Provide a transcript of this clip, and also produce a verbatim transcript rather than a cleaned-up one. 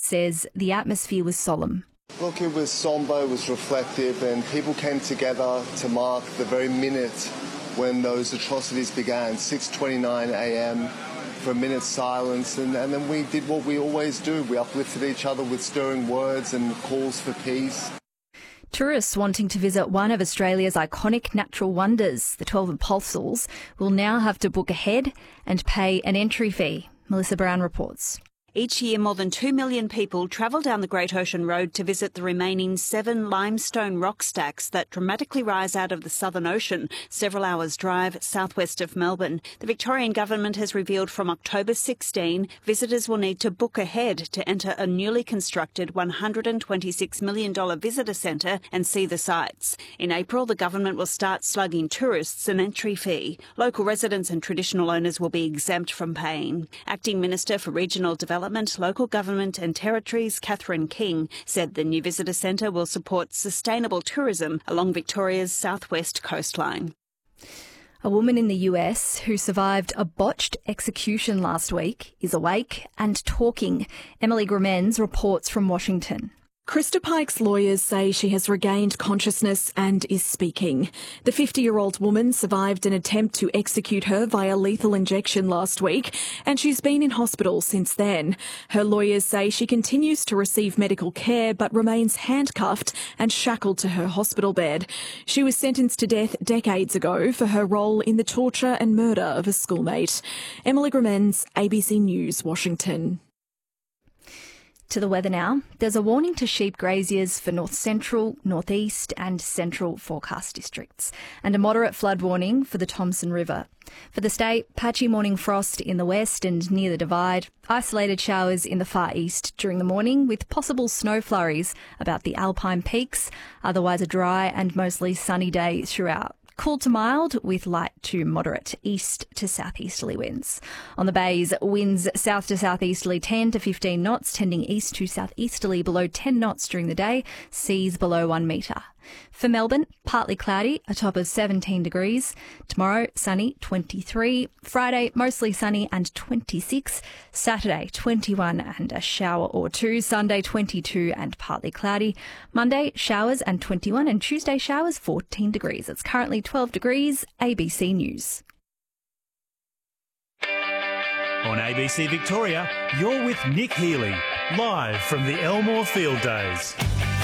says the atmosphere was solemn. Look, it was sombre, it was reflective, and people came together to mark the very minute when those atrocities began, six twenty-nine a m, for a minute's silence, and, and then we did what we always do. We uplifted each other with stirring words and calls for peace. Tourists wanting to visit one of Australia's iconic natural wonders, the twelve Apostles, will now have to book ahead and pay an entry fee. Melissa Brown reports. Each year, more than two million people travel down the Great Ocean Road to visit the remaining seven limestone rock stacks that dramatically rise out of the Southern Ocean, several hours' drive southwest of Melbourne. The Victorian Government has revealed from October sixteenth, visitors will need to book ahead to enter a newly constructed one hundred twenty-six million dollars visitor centre and see the sights. In April, the government will start slugging tourists an entry fee. Local residents and traditional owners will be exempt from paying. Acting Minister for Regional Development, Local Government and Territories, Catherine King, said the new visitor centre will support sustainable tourism along Victoria's southwest coastline. A woman in the U S who survived a botched execution last week is awake and talking. Emily Gremens reports from Washington. Krista Pike's lawyers say she has regained consciousness and is speaking. The fifty-year-old woman survived an attempt to execute her via lethal injection last week, and she's been in hospital since then. Her lawyers say she continues to receive medical care but remains handcuffed and shackled to her hospital bed. She was sentenced to death decades ago for her role in the torture and murder of a schoolmate. Emily Gremens, A B C News, Washington. To the weather now. There's a warning to sheep graziers for north central, northeast and central forecast districts, and a moderate flood warning for the Thomson River. For the state, patchy morning frost in the west and near the Divide, isolated showers in the far east during the morning with possible snow flurries about the Alpine peaks, otherwise a dry and mostly sunny day throughout. Cool to mild with light to moderate east to southeasterly winds. On the bays, winds south to southeasterly ten to fifteen knots, tending east to southeasterly below ten knots during the day, seas below one metre. For Melbourne, partly cloudy, a top of seventeen degrees. Tomorrow, sunny, twenty-three. Friday, mostly sunny and twenty-six. Saturday, twenty-one and a shower or two. Sunday, twenty-two and partly cloudy. Monday, showers and twenty-one, and Tuesday, showers, fourteen degrees. It's currently twelve degrees. A B C News. On A B C Victoria, you're with Nick Healy, live from the Elmore Field Days.